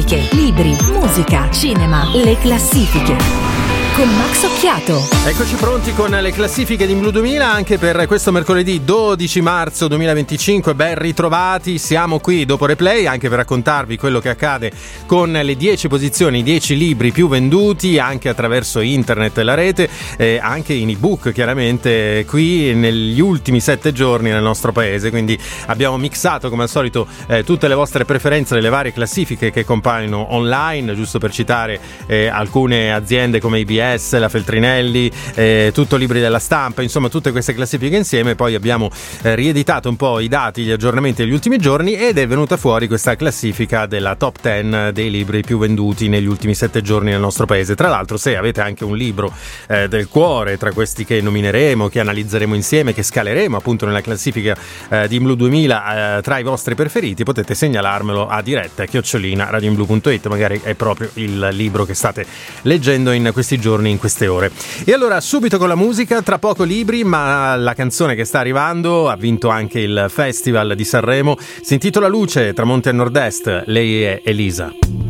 classifiche, libri, musica, cinema, le classifiche con Max Occhiato. Eccoci pronti con le classifiche di Blu 2000 anche per questo mercoledì 12 marzo 2025. Ben ritrovati, siamo qui dopo Replay anche per raccontarvi quello che accade con le 10 posizioni, i 10 libri più venduti anche attraverso internet e la rete, anche in ebook chiaramente qui negli ultimi 7 giorni nel nostro paese. Quindi abbiamo mixato come al solito tutte le vostre preferenze nelle varie classifiche che compaiono online, giusto per citare alcune aziende come IBS, la Feltrinelli, tutto Libri della Stampa, insomma tutte queste classifiche insieme. Poi abbiamo rieditato un po' i dati, gli aggiornamenti degli ultimi giorni ed è venuta fuori questa classifica della top 10 dei libri più venduti negli ultimi 7 giorni nel nostro paese. Tra l'altro, se avete anche un libro del cuore tra questi che nomineremo, che analizzeremo insieme, che scaleremo appunto nella classifica di Blu 2000 tra i vostri preferiti, potete segnalarmelo a diretta @radioinblu.it, magari è proprio il libro che state leggendo in questi giorni, in queste ore. E allora subito con la musica, tra poco libri, ma la canzone che sta arrivando ha vinto anche il Festival di Sanremo, si intitola Luce, tramonti a nord-est, lei è Elisa.